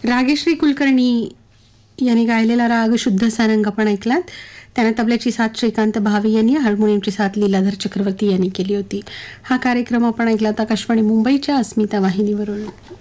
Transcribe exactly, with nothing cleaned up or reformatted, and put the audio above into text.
रागेश्री कुलकर्णी यांनी गायलेला राग शुद्ध सारंग आपण ऐकलात. त्याने तबल्याची साथ श्रीकांत भावे यांनी, हार्मोनियमची साथ लीलाधर चक्रवर्ती यांनी केली होती. हा कार्यक्रम आपण ऐकलात आकाशवाणी मुंबईच्या अस्मिता वाहिनीवरून.